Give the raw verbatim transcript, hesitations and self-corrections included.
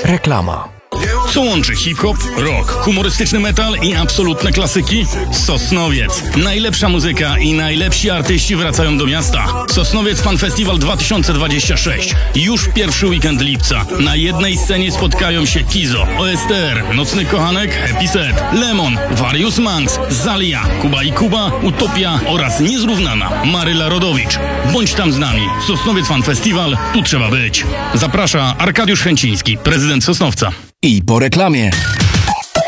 Reklama. Co łączy hip-hop, rock, humorystyczny metal i absolutne klasyki? Sosnowiec. Najlepsza muzyka i najlepsi artyści wracają do miasta. Sosnowiec Fan Festival dwa tysiące dwadzieścia sześć. Już pierwszy weekend lipca. Na jednej scenie spotkają się Kizo, O S T R, Nocny Kochanek, Happy Set, Lemon, Various Manx, Zalia, Kuba i Kuba, Utopia oraz niezrównana Maryla Rodowicz. Bądź tam z nami. Sosnowiec Fan Festival, tu trzeba być. Zaprasza Arkadiusz Chęciński, prezydent Sosnowca. I po reklamie.